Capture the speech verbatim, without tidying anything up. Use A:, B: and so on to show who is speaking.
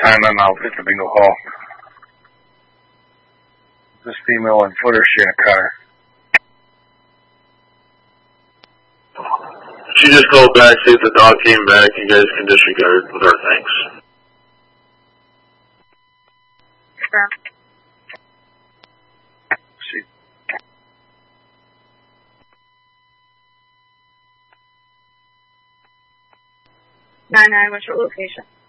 A: time on outfit to Bingo Hall. This female on foot or she in a car?
B: She just called back, said the dog came back, you guys can disregard with our thanks.
C: Sure.
A: She...
C: nine nine, what's your location?